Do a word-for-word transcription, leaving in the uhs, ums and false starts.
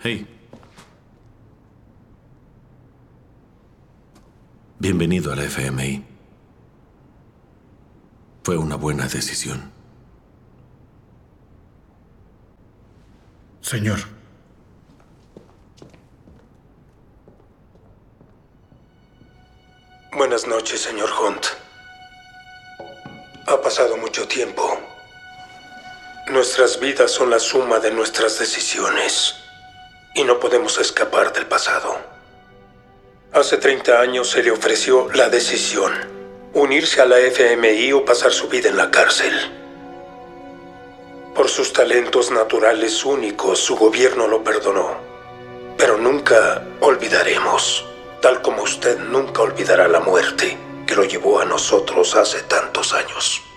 Hey. Bienvenido a la F M I. Fue una buena decisión. Señor. Buenas noches, señor Hunt. Ha pasado mucho tiempo. Nuestras vidas son la suma de nuestras decisiones. Y no podemos escapar del pasado. Hace treinta años se le ofreció la decisión: unirse a la F M I o pasar su vida en la cárcel. Por sus talentos naturales únicos, su gobierno lo perdonó. Pero nunca olvidaremos, tal como usted nunca olvidará la muerte que lo llevó a nosotros hace tantos años.